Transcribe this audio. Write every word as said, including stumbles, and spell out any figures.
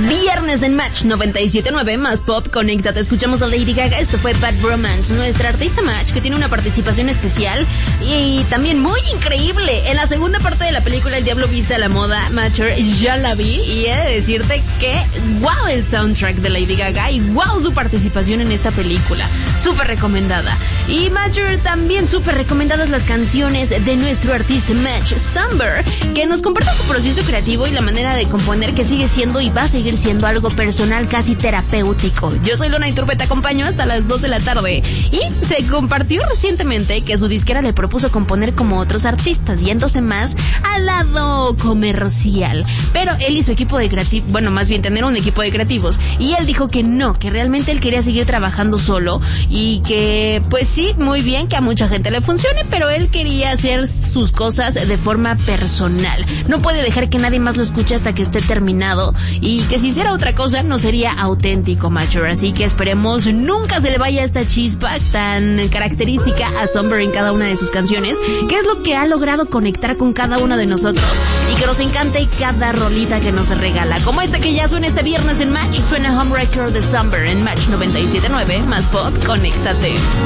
Viernes en Match noventa y siete punto nueve más Pop, conéctate. Escuchamos a Lady Gaga. Esto fue Bad Romance, nuestra artista Match, que tiene una participación especial y también muy increíble. En la segunda parte de la película El Diablo Viste a la Moda, Matcher, ya la vi y he de decirte que wow el soundtrack de Lady Gaga y wow su participación en esta película. Súper recomendada. Y Matcher, también súper recomendadas las canciones de nuestro artista Match, Somber, que nos comparte su proceso creativo y la manera de componer, que sigue siendo y va a seguir siendo algo personal, casi terapéutico. Yo soy Lona Iturbe, te acompaño hasta las dos de la tarde. Y se compartió recientemente que su disquera le propuso componer como otros artistas, yéndose más al lado comercial. Pero él y su equipo de creativos, bueno, más bien tener un equipo de creativos, y él dijo que no, que realmente él quería seguir trabajando solo y que, pues sí, muy bien, que a mucha gente le funcione, pero él quería hacer sus cosas de forma personal. No puede dejar que nadie más lo escuche hasta que esté terminado, y que si hiciera otra cosa no sería auténtico, Matcher. Así que esperemos nunca se le vaya esta chispa tan característica a Somber en cada una de sus canciones, que es lo que ha logrado conectar con cada uno de nosotros, y que nos encante cada rolita que nos regala, como esta que ya suena este viernes en Match. Suena Homewrecker de Somber en Match noventa y siete punto nueve más Pop, conéctate.